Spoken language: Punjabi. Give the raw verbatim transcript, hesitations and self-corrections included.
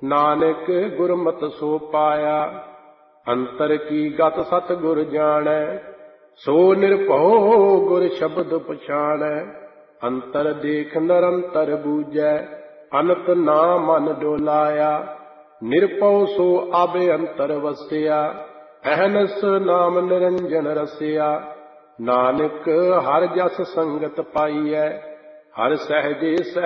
ਨਾਨਕ ਗੁਰਮਤਿ ਸੋ ਪਾਇਆ। ਅੰਤਰ ਕੀ ਗਤ ਸਤਿ ਗੁਰ ਜਾਣੈ, ਸੋ ਨਿਰਭਉ ਗੁਰ ਸ਼ਬਦ ਪਛਾਣੈ। ਅੰਤਰ ਦੇਖ ਨਿਰੰਤਰ ਬੂਝੈ, ਅਨੰਤ ਨਾ ਮਨ ਡੋਲਾਇਆ। ਨਿਰਭਉ ਸੋ ਆਬੇ ਅੰਤਰ ਵਸਿਆ, ਅਹਨਸ ਨਾਮ ਨਿਰੰਜਨ ਰਸਿਆ। ਨਾਨਕ ਹਰਿ ਜਸ ਸੰਗਤ ਪਾਈਐ, ਹਰਿ ਸਹਿਜੇ ਸਹਿ